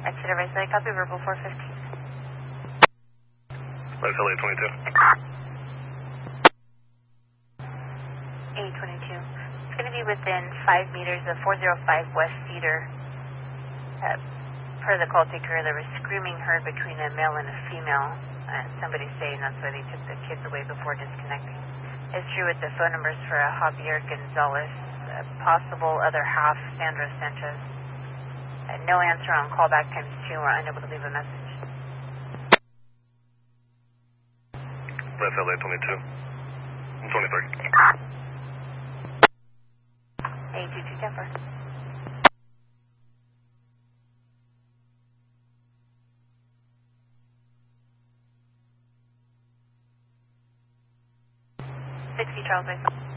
Exeter Vice, copy, verbal 415. Life LA 22. A22. It's going to be within 5 meters of 405 West Cedar. Per the call taker, there was screaming heard between a male and a female. Somebody's saying that's why they took the kids away before disconnecting. History with the phone numbers for Javier Gonzalez, possible other half, Sandra Sanchez. No answer on callback times 2. We're unable to leave a message. Life LA 22. 23. A22 Denver. Charles,